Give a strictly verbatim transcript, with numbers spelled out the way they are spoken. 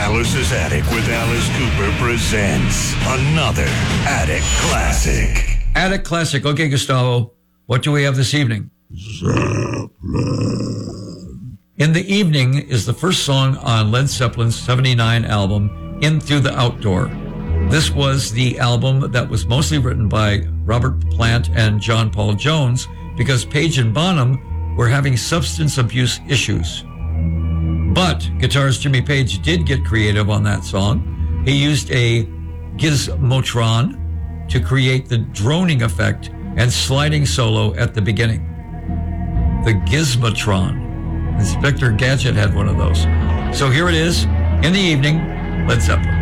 Alice's Attic with Alice Cooper presents another Attic Classic. Attic Classic. Okay, Gustavo, what do we have this evening? Zeppelin. In the Evening is the first song on Led Zeppelin's seventy-nine album, In Through the Outdoor. This was the album that was mostly written by Robert Plant and John Paul Jones because Page and Bonham were having substance abuse issues. But guitarist Jimmy Page did get creative on that song. He used a gizmotron to create the droning effect and sliding solo at the beginning. The gizmotron. Inspector Gadget had one of those. So here it is, In the Evening, Led Zeppelin.